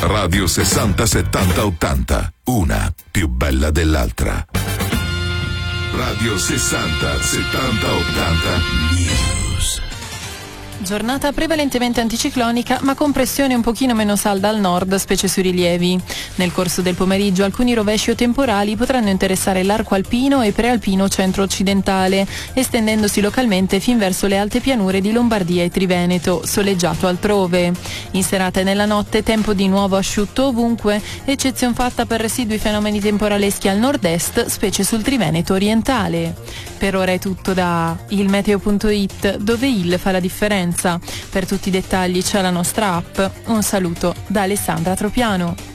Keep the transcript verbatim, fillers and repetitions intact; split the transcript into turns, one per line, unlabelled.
Radio sessanta settanta ottanta, una più bella dell'altra. Radio sessanta settanta ottanta News.
Giornata prevalentemente anticiclonica, ma con pressione un pochino meno salda al nord, specie sui rilievi. Nel corso del pomeriggio alcuni rovesci o temporali potranno interessare l'arco alpino e prealpino centro-occidentale, estendendosi localmente fin verso le alte pianure di Lombardia e Triveneto, soleggiato altrove. In serata e nella notte tempo di nuovo asciutto ovunque, eccezion fatta per residui fenomeni temporaleschi al nord-est, specie sul Triveneto orientale. Per ora è tutto da il meteo punto it, dove il fa la differenza. Per tutti i dettagli c'è la nostra app. Un saluto da Alessandra Tropiano.